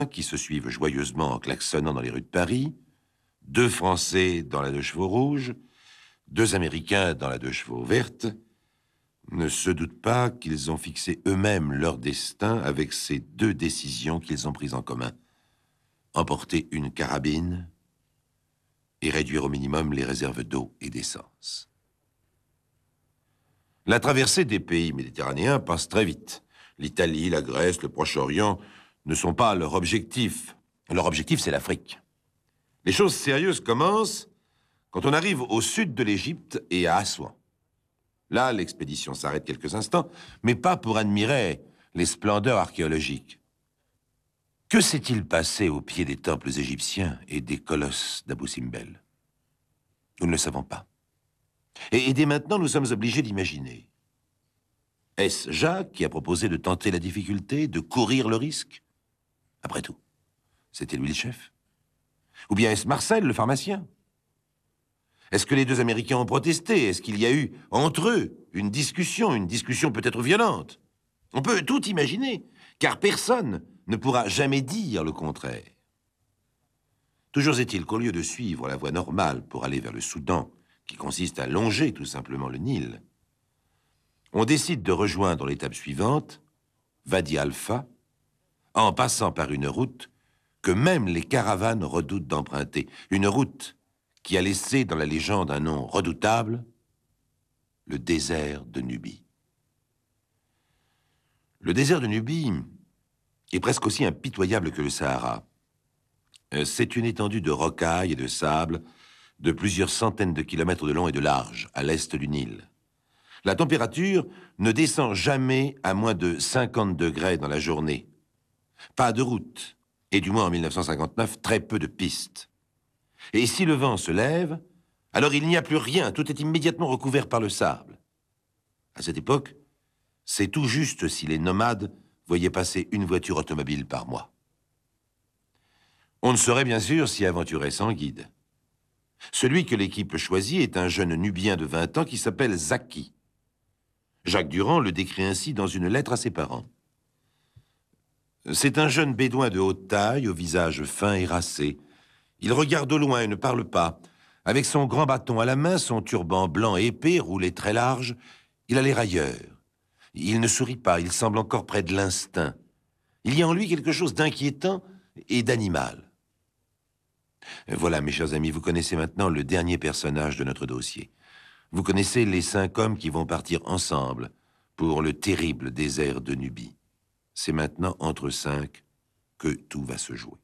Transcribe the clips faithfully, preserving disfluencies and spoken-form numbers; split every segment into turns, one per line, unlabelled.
qui se suivent joyeusement en klaxonnant dans les rues de Paris, deux Français dans la deux chevaux rouge, deux Américains dans la deux chevaux verte, ne se doutent pas qu'ils ont fixé eux-mêmes leur destin avec ces deux décisions qu'ils ont prises en commun. Emporter une carabine et réduire au minimum les réserves d'eau et d'essence. La traversée des pays méditerranéens passe très vite. L'Italie, la Grèce, le Proche-Orient ne sont pas leur objectif. Leur objectif, c'est l'Afrique. Les choses sérieuses commencent quand on arrive au sud de l'Égypte et à Assouan. Là, l'expédition s'arrête quelques instants, mais pas pour admirer les splendeurs archéologiques. Que s'est-il passé au pied des temples égyptiens et des colosses d'Abou Simbel? Nous ne le savons pas. Et, et dès maintenant, nous sommes obligés d'imaginer. Est-ce Jacques qui a proposé de tenter la difficulté, de courir le risque? Après tout, c'était lui le chef. Ou bien est-ce Marcel, le pharmacien? Est-ce que les deux Américains ont protesté? Est-ce qu'il y a eu, entre eux, une discussion, une discussion peut-être violente? On peut tout imaginer, car personne ne pourra jamais dire le contraire. Toujours est-il qu'au lieu de suivre la voie normale pour aller vers le Soudan, qui consiste à longer tout simplement le Nil, on décide de rejoindre l'étape suivante, Wadi Halfa, en passant par une route que même les caravanes redoutent d'emprunter. Une route qui a laissé dans la légende un nom redoutable, le désert de Nubie. Le désert de Nubie est presque aussi impitoyable que le Sahara. C'est une étendue de rocailles et de sable de plusieurs centaines de kilomètres de long et de large, à l'est du Nil. La température ne descend jamais à moins de cinquante degrés dans la journée. Pas de route, et du moins en mille neuf cent cinquante-neuf, très peu de pistes. Et si le vent se lève, alors il n'y a plus rien, tout est immédiatement recouvert par le sable. À cette époque, c'est tout juste si les nomades voyaient passer une voiture automobile par mois. On ne saurait bien sûr s'y aventurer sans guide. Celui que l'équipe choisit est un jeune Nubien de vingt ans qui s'appelle Zaki. Jacques Durand le décrit ainsi dans une lettre à ses parents. C'est un jeune bédouin de haute taille, au visage fin et racé. Il regarde au loin et ne parle pas. Avec son grand bâton à la main, son turban blanc et épais, roulé très large, il a l'air ailleurs. Il ne sourit pas, il semble encore près de l'instinct. Il y a en lui quelque chose d'inquiétant et d'animal. Voilà, mes chers amis, vous connaissez maintenant le dernier personnage de notre dossier. Vous connaissez les cinq hommes qui vont partir ensemble pour le terrible désert de Nubie. C'est maintenant entre cinq que tout va se jouer.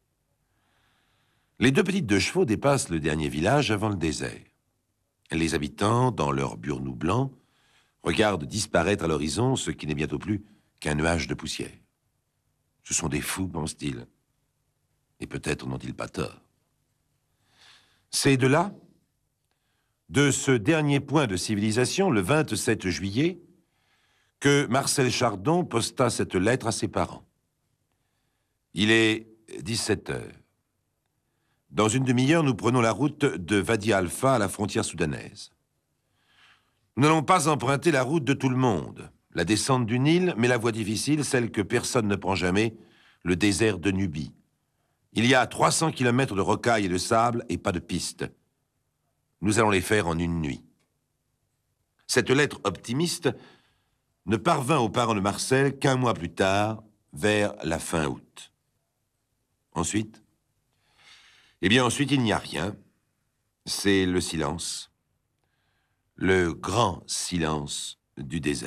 Les deux petites deux chevaux dépassent le dernier village avant le désert. Les habitants, dans leurs burnous blancs, regardent disparaître à l'horizon ce qui n'est bientôt plus qu'un nuage de poussière. Ce sont des fous, pense-t-il. Et peut-être n'ont-ils pas tort. C'est de là, de ce dernier point de civilisation, le vingt-sept juillet, que Marcel Chardon posta cette lettre à ses parents. Il est dix-sept heures. Dans une demi-heure, nous prenons la route de Wadi Halfa à la frontière soudanaise. Nous n'allons pas emprunter la route de tout le monde, la descente du Nil, mais la voie difficile, celle que personne ne prend jamais, le désert de Nubie. Il y a trois cents kilomètres de rocailles et de sable et pas de piste. Nous allons les faire en une nuit. Cette lettre optimiste ne parvint aux parents de Marcel qu'un mois plus tard, vers la fin août. Ensuite, eh bien ensuite il n'y a rien. C'est le silence. Le grand silence du désert.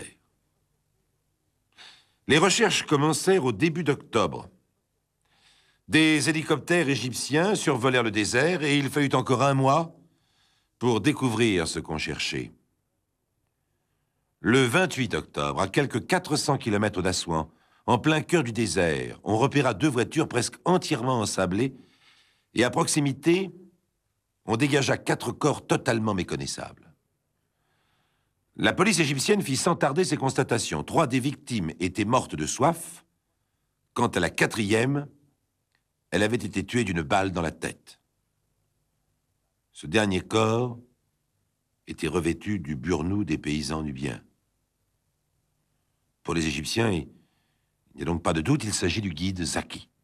Les recherches commencèrent au début d'octobre. Des hélicoptères égyptiens survolèrent le désert et il fallut encore un mois pour découvrir ce qu'on cherchait. Le vingt-huit octobre, à quelques quatre cents kilomètres d'Assouan, en plein cœur du désert, on repéra deux voitures presque entièrement ensablées et à proximité, on dégagea quatre corps totalement méconnaissables. La police égyptienne fit sans tarder ses constatations. Trois des victimes étaient mortes de soif. Quant à la quatrième, elle avait été tuée d'une balle dans la tête. Ce dernier corps était revêtu du burnou des paysans nubiens. Pour les Égyptiens, il n'y a donc pas de doute, il s'agit du guide Zaki.